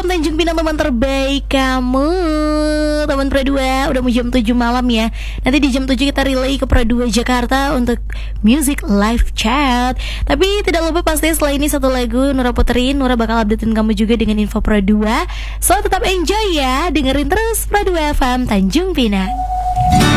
FM Tanjung Pinang, teman terbaik kamu. Teman Pro 2, udah mau jam 7 malam ya. Nanti di jam 7 kita relay ke Pro 2 Jakarta untuk music live chat. Tapi tidak lupa pasti setelah ini satu lagu Nura puterin, Nura bakal updatein kamu juga dengan info Pro 2. So tetap enjoy ya, dengerin terus Pro 2 FM Tanjung Pinang.